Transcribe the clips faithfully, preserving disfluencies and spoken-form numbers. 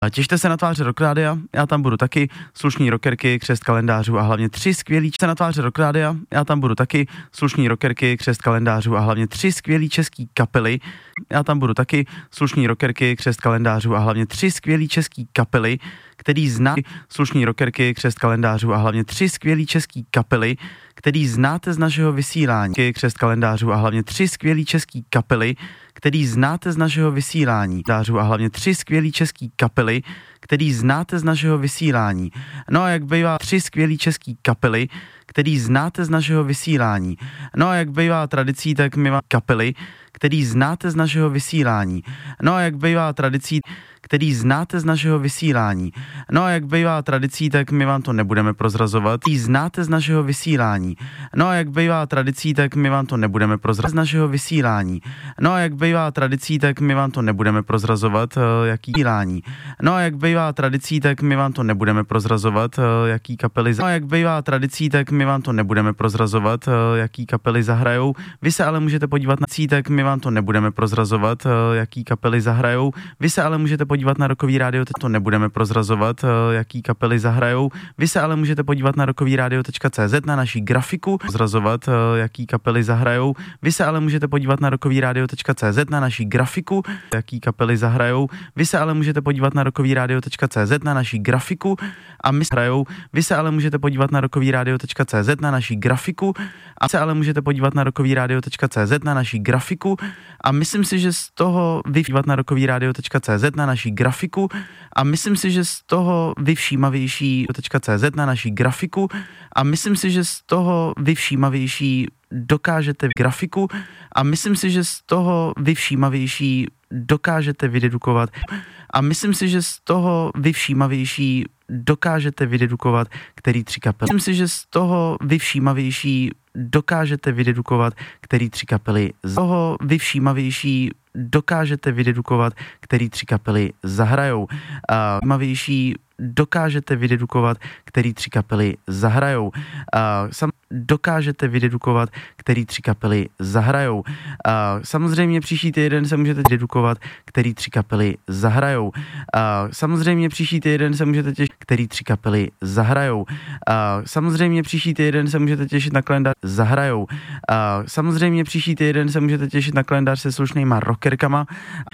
Těšte se na tváře Rock Rádia, já tam budu taky, slušní rockerky, křest kalendářů a hlavně tři skvělí se na tváře Rock Rádia, já tam budu taky, slušní rockerky, křest kalendářů a hlavně tři skvělí český kapely, já tam budu taky, slušní rockerky, křest kalendářů a hlavně tři skvělí český kapely, který zná slušní rockerky, křest kalendářů a hlavně tři skvělí český kapely, který znáte z našeho vysílání, křest kalendářů a hlavně tři skvělí český kapely, který znáte z našeho vysílání, a hlavně tři skvělí český kapely, který znáte z našeho vysílání. No a jak bývá tři skvělí český kapely, který znáte z našeho vysílání. No a jak bývá tradicí, tak my máme kapely, který znáte z našeho vysílání. No a jak bývá tradicí, který znáte z našeho vysílání. No a jak bývá tradicí, tak my vám to nebudeme prozrazovat. Který znáte z našeho vysílání. No a jak bývá tradicí, tak my vám to nebudeme prozrazovat z našeho vysílání. No a jak bývá tradicí, tak my vám to nebudeme prozrazovat, jaký vysílání. No a jak bývá tradicí, tak my vám to nebudeme prozrazovat, jaký kapely. No a jak bývá tradicí, tak my vám to nebudeme prozrazovat, jaký kapely zahrajou. Vy se ale můžete podívat na cí, tak my vám to nebudeme prozrazovat, jaký kapely zahrajou. Vy se ale můžete podívat na Rockový rádio, to nebudeme prozrazovat, jaký kapely zahrajou. Vy se ale můžete podívat na rockový rádio tečka cé zet na naší grafiku, prozrazovat, jaký kapely zahrajou. Vy se ale můžete podívat na rockový rádio tečka cé zet na naší grafiku, jaký kapely zahrajou. Vy se ale můžete podívat na rockový rádio tečka cé zet na naší grafiku a my hrajou. Vy se ale můžete podívat na rockový rádio tečka cé zet na naší grafiku a se ale můžete podívat na rockový rádio tečka cé zet na naší grafiku a myslím si, že z toho vyvšímat na rockový rádio tečka cé zet na naší grafiku a myslím si, že z toho vyvšímavější tečka cé zet na naší grafiku a myslím si, že z toho vyvšímavější dokážete grafiku a myslím si, že z toho vyvšímavější dokážete vydedukovat a myslím si, že z toho vyvšímavější dokážete vydedukovat, který tři kapely. Myslím si, že z toho vyvšímavější dokážete vydedukovat, který tři kapely. Z toho vyvšímavější dokážete vydedukovat, který tři kapely zahrajou. A vyvšímavější dokážete vydedukovat, který tři kapely zahrajou. A sam dokážete vydedukovat, který tři kapely zahrajou. A samozřejmě příští týden se můžete dedukovat, který tři kapely zahrajou. A samozřejmě příští týden se můžete těšit, který tři kapely zahrajou. A samozřejmě příští týden se můžete těšit na kalendář zahrajou. A samozřejmě příští týden se můžete těšit na kalendář se slušnýma rockerkama.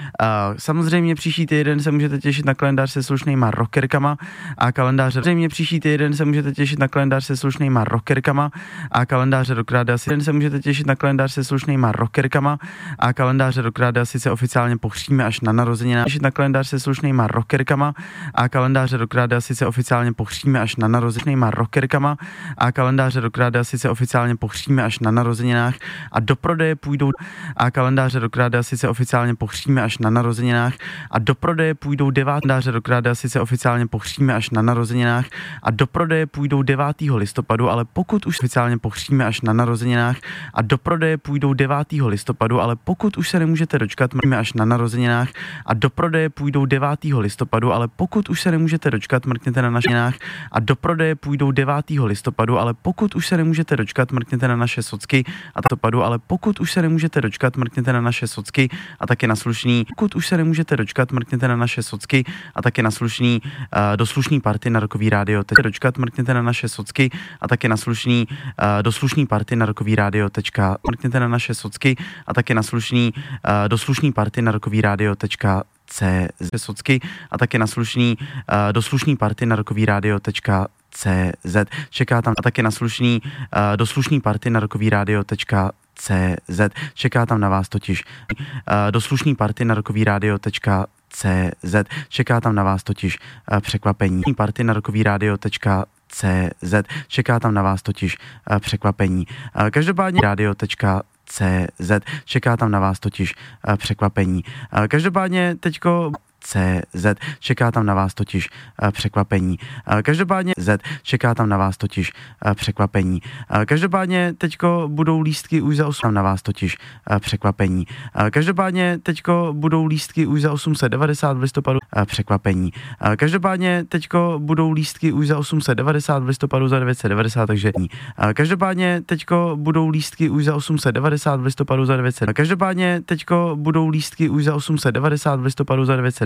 A samozřejmě příští týden se můžete těšit na kalendář se slušnýma rockerkama a kalendáře. Samozřejmě příští týden se můžete těšit na kalendář se slušnýma rockerkama a kalendáře Rock Rádia si se můžete těšit na kalendář se slušnýma rockerkama a kalendáře Rock Rádia sice oficiálně pohříme až na narozeniny. Těšit na kalendář se slušnýma rockerkama a kalendáře Rock Rádia sice oficiálně pohříme až na narozeninách rockerkama a kalendáře Rock Rádia sice oficiálně pohříme až na narozeninách a do prodeje půjdou a kalendáře Rock Rádia sice oficiálně pohříme až na narozeninách a do prodeje půjdou devátého kalendáře Rock Rádia sice oficiálně pohříme až na narozeninách a do prodeje půjdou devátého listopadu, ale pokud už oficiálně pohříme až na narozeninách a do prodeje půjdou devátého listopadu, ale pokud už se nemůžete dočkat, mrkněte až na narozeninách a do prodeje půjdou devátého listopadu, ale pokud už se nemůžete dočkat, mrkněte na naše a do prodeje půjdou devátého listopadu, ale pokud už se nemůžete dočkat, mrkněte na naše socky a listopadu, ale pokud už se nemůžete dočkat, mrkněte na naše socky a taky na slušný, pokud už se nemůžete dočkat, mrkněte na naše socky a taky na slušný uh, do slušný party na Rockový rádio. Teď dočkat, mrkněte na naše socky a taky na slušný uh, do slušný party na Rockový rádio. Tečka, mrkněte na naše socky a taky na slušný uh, do slušný party na Rockový rádio. Tečka, C Z socky a taky na slušný uh, do slušný party na Rockový rádio. Tečka, C Z čeká tam a taky na slušný uh, do slušný party na Rockový rádio. Tečka, C Z čeká tam na vás totiž uh, do slušný party na Rockový rádio. Tečka, C Z čeká tam na vás totiž uh, překvapení party na Rockový rádio. Tečka, C Z čeká tam na vás totiž uh, překvapení. Uh, každopádně rádio. Tečka, C Z čeká tam na vás totiž uh, překvapení. Uh, každopádně teďko C Z čeká tam na vás totiž uh, překvapení. Uh, každopádně Z čeká tam na vás totiž uh, překvapení. Uh, každopádně teďko budou lístky už za osm na vás totiž uh, překvapení. Uh, každopádně teďko budou lístky už za osm set devadesát v listopadu uh, překvapení. Uh, každopádně teďko budou lístky už za osm set devadesát v listopadu za devět set devadesát, takže uh, každopádně teďko budou lístky už za osm set devadesát v listopadu za devět set. Uh, každopádně teďko budou lístky už za osm set devadesát v listopadu za devět set